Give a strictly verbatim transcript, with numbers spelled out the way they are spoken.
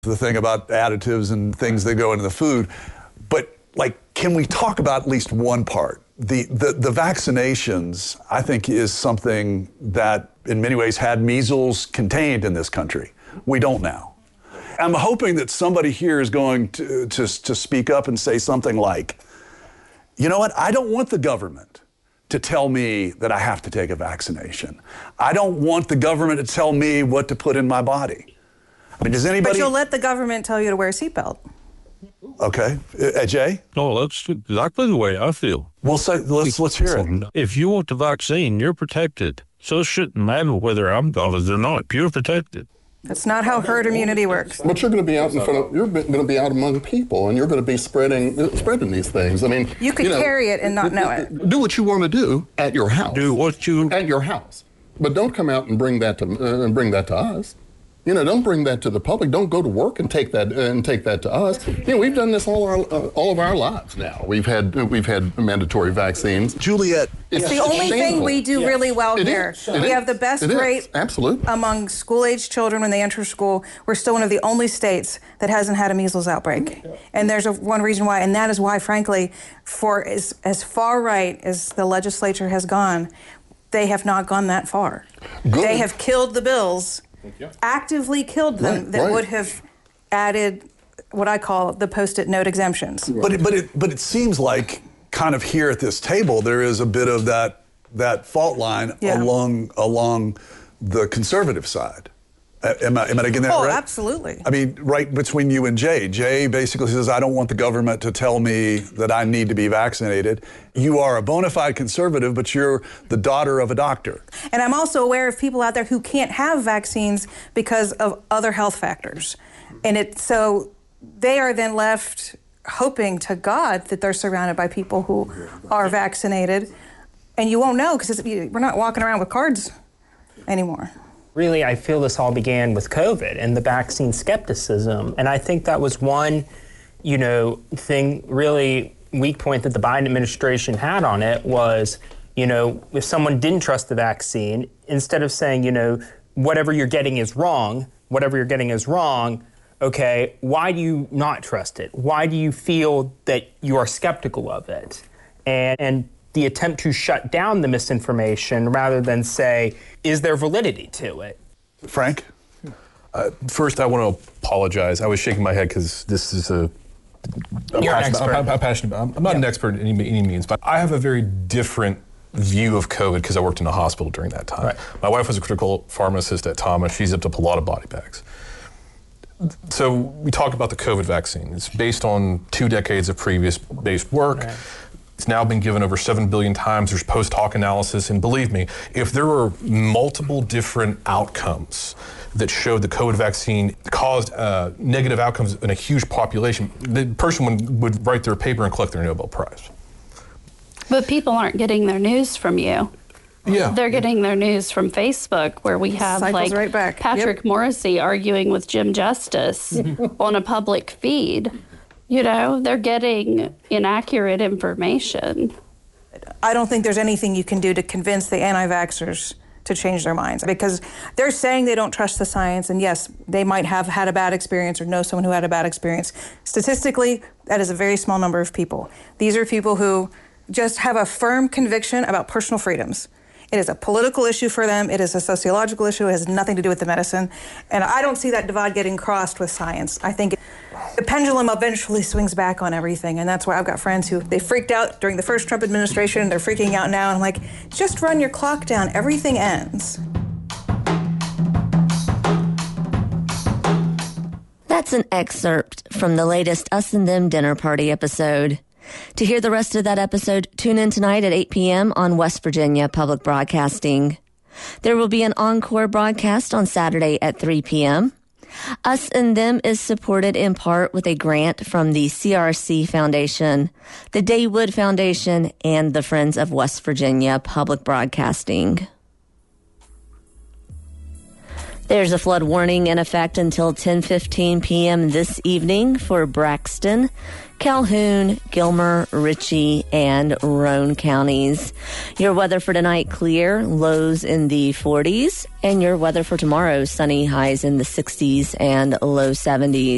the thing about additives and things that go into the food. But, like, can we talk about at least one part? The, the, the vaccinations, I think, is something that in many ways had measles contained in this country. We don't now. I'm hoping that somebody here is going to, to, to speak up and say something like, you know what, I don't want the government to tell me that I have to take a vaccination. I don't want the government to tell me what to put in my body. I mean, does anybody... But you'll let the government tell you to wear a seatbelt. Okay. Uh, Jay? No, that's exactly the way I feel. Well, so let's, let's hear it. If you want the vaccine, you're protected. So it shouldn't matter whether I'm bothered or not. You're protected. That's not how herd immunity works. But you're going to be out in front of, you're going to be out among people, and you're going to be spreading spreading these things. I mean, you could you know, carry it and not know it. Do what you want to do at your house. Do what you at your house, but don't come out and bring that to uh, and bring that to us. You know, don't bring that to the public. Don't go to work and take that uh, and take that to us. You know, we've done this all our uh, all of our lives now. We've had uh, we've had mandatory vaccines. Juliet, it's the only thing we do yes. really well it here. Is. We it have is. the best it rate Absolutely. among school-age children when they enter school. We're still one of the only states that hasn't had a measles outbreak. And there's a, one reason why, and that is why, frankly, for as, as far right as the legislature has gone, they have not gone that far. Good. They have killed the bills, actively killed them, right, that right. would have added what I call the post-it note exemptions. But it, but it but it seems like kind of here at this table there is a bit of that that fault line yeah. along along the conservative side. Uh, am I am I getting that oh, right? Oh, absolutely. I mean, right between you and Jay. Jay basically says, I don't want the government to tell me that I need to be vaccinated. You are a bona fide conservative, but you're the daughter of a doctor. And I'm also aware of people out there who can't have vaccines because of other health factors. And it so they are then left hoping to God that they're surrounded by people who are vaccinated. And you won't know because we're not walking around with cards anymore. Really, I feel this all began with COVID and the vaccine skepticism. And I think that was one, you know, thing, really weak point that the Biden administration had on it was, you know, if someone didn't trust the vaccine, instead of saying, you know, whatever you're getting is wrong, whatever you're getting is wrong, okay, why do you not trust it? Why do you feel that you are skeptical of it? And, and the attempt to shut down the misinformation rather than say, is there validity to it? Frank? Uh, first, I want to apologize. I was shaking my head because this is a... I'm You're passionate, an expert. I'm, I'm passionate about, I'm, I'm not yeah. an expert in any, any means, but I have a very different view of COVID because I worked in a hospital during that time. Right. My wife was a critical pharmacist at Thomas. She zipped up a lot of body bags. So we talked about the COVID vaccine. It's based on two decades of previous based work. Right. It's now been given over seven billion times. There's post hoc analysis. And believe me, if there were multiple different outcomes that showed the COVID vaccine caused uh, negative outcomes in a huge population, the person would, would write their paper and collect their Nobel Prize. But people aren't getting their news from you. Yeah. They're getting their news from Facebook, where we have Cycles like right back. Patrick Yep. Morrissey arguing with Jim Justice on a public feed. You know, they're getting inaccurate information. I don't think there's anything you can do to convince the anti-vaxxers to change their minds, because they're saying they don't trust the science, and yes, they might have had a bad experience or know someone who had a bad experience. Statistically, that is a very small number of people. These are people who just have a firm conviction about personal freedoms. It is a political issue for them. It is a sociological issue. It has nothing to do with the medicine. And I don't see that divide getting crossed with science. I think the pendulum eventually swings back on everything. And that's why I've got friends who, they freaked out during the first Trump administration. They're freaking out now. And I'm like, just run your clock down. Everything ends. That's an excerpt from the latest Us and Them Dinner Party episode. To hear the rest of that episode, tune in tonight at eight p.m. on West Virginia Public Broadcasting. There will be an encore broadcast on Saturday at three p.m. Us and Them is supported in part with a grant from the C R C Foundation, the Daywood Foundation, and the Friends of West Virginia Public Broadcasting. There's a flood warning in effect until ten fifteen p.m. this evening for Braxton, Calhoun, Gilmer, Ritchie, and Roane counties. Your weather for tonight, clear, lows in the forties. And your weather for tomorrow, sunny, highs in the sixties and low seventies.